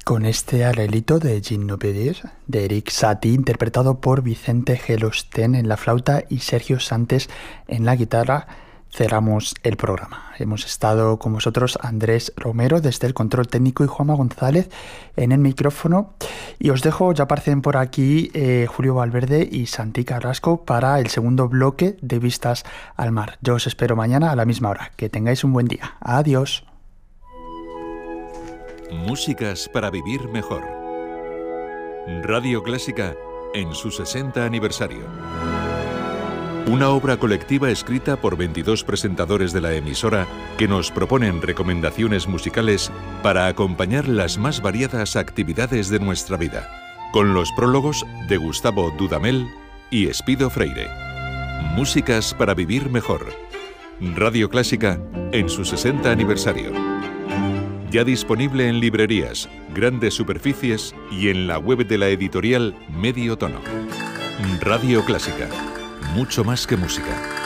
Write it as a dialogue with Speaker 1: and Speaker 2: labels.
Speaker 1: Con este arreglito de Gin no pedir, de Erik Satie, interpretado por Vicente Gelostén en la flauta y Sergio Santes en la guitarra, cerramos el programa. Hemos estado con vosotros Andrés Romero desde el control técnico y Juanma González en el micrófono. Y os dejo, ya aparecen por aquí Julio Valverde y Santi Carrasco para el segundo bloque de Vistas al Mar. Yo os espero mañana a la misma hora. Que tengáis un buen día. Adiós.
Speaker 2: Músicas para vivir mejor. Radio Clásica en su 60 aniversario. Una obra colectiva escrita por 22 presentadores de la emisora que nos proponen recomendaciones musicales para acompañar las más variadas actividades de nuestra vida, con los prólogos de Gustavo Dudamel y Espido Freire. Músicas para vivir mejor. Radio Clásica en su 60 aniversario. Ya disponible en librerías, grandes superficies y en la web de la editorial Medio Tono. Radio Clásica. Mucho más que música.